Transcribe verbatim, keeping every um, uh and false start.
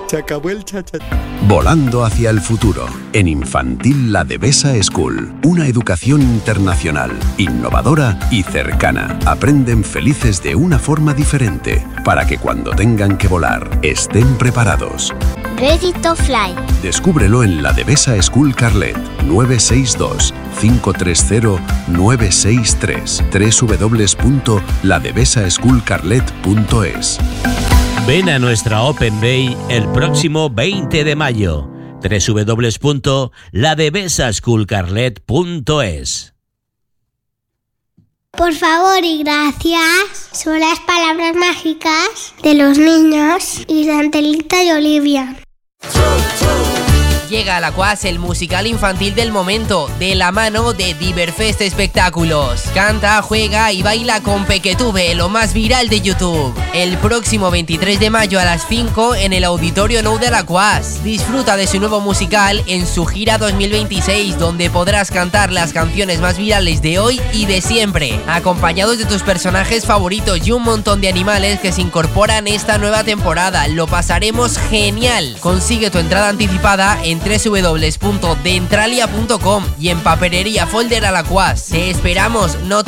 Se acabó el cha cha. Volando hacia el futuro. En Infantil La Devesa School. Una educación internacional, innovadora y cercana. Aprenden felices de una forma diferente, para que cuando tengan que volar, estén preparados. Ready to fly. Descúbrelo en La Devesa School Carlet. nueve seis dos, cinco tres cero, nueve seis tres. doble u doble u doble u punto la devesa school carlet punto es. Ven a nuestra Open Day el próximo veinte de mayo. doble u doble u doble u punto la devesa school carlet punto es. Por favor y gracias son las palabras mágicas de los niños y de Angelita y Olivia. Llega a la Quas el musical infantil del momento, de la mano de Diverfest Espectáculos. Canta, juega y baila con Pequetube, lo más viral de YouTube. El próximo veintitrés de mayo a las cinco en el Auditorio Nou de la Quas. Disfruta de su nuevo musical en su gira dos mil veintiséis, donde podrás cantar las canciones más virales de hoy y de siempre, acompañados de tus personajes favoritos y un montón de animales que se incorporan esta nueva temporada. Lo pasaremos genial. Consigue tu entrada anticipada en doble u doble u doble u punto dentralia punto com y en Papelería Folder a la Quas. Te esperamos, no te